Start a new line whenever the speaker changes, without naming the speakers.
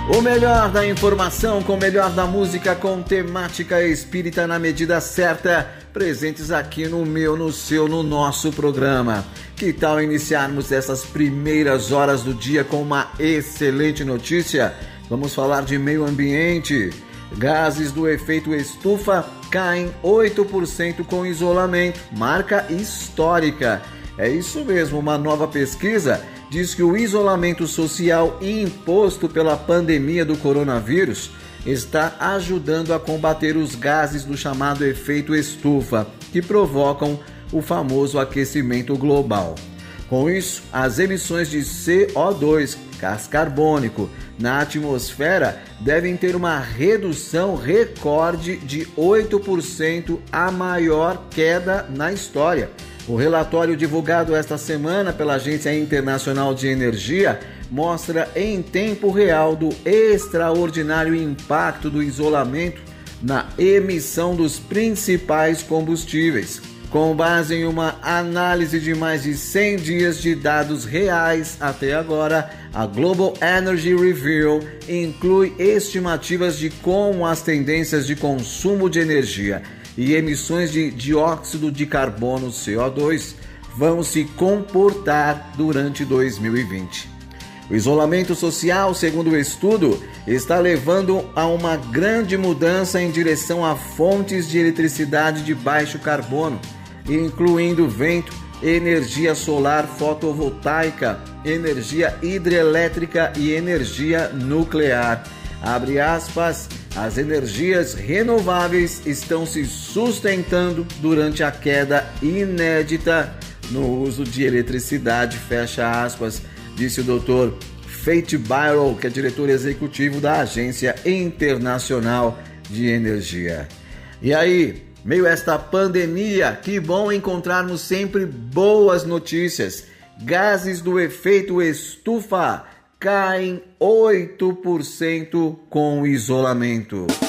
O melhor da informação com o melhor da música com temática espírita na medida certa, presentes aqui no meu, no seu, no nosso programa. Que tal iniciarmos essas primeiras horas do dia com uma excelente notícia? Vamos falar de meio ambiente. Gases do efeito estufa caem 8% com isolamento, marca histórica. É isso mesmo, uma nova pesquisa diz que o isolamento social imposto pela pandemia do coronavírus está ajudando a combater os gases do chamado efeito estufa, que provocam o famoso aquecimento global. Com isso, as emissões de CO2, gás carbônico, na atmosfera devem ter uma redução recorde de 8%, a maior queda na história. O relatório divulgado esta semana pela Agência Internacional de Energia mostra em tempo real do extraordinário impacto do isolamento na emissão dos principais combustíveis. Com base em uma análise de mais de 100 dias de dados reais até agora, a Global Energy Review inclui estimativas de como as tendências de consumo de energia e emissões de dióxido de carbono, CO2, vão se comportar durante 2020. O isolamento social, segundo o estudo, está levando a uma grande mudança em direção a fontes de eletricidade de baixo carbono, incluindo vento, energia solar fotovoltaica, energia hidrelétrica e energia nuclear. Abre aspas, as energias renováveis estão se sustentando durante a queda inédita no uso de eletricidade, fecha aspas, disse o Dr. Fatih Birol, que é diretor executivo da Agência Internacional de Energia. E aí, meio a esta pandemia, que bom encontrarmos sempre boas notícias. Gases do efeito estufa caem 8% com isolamento.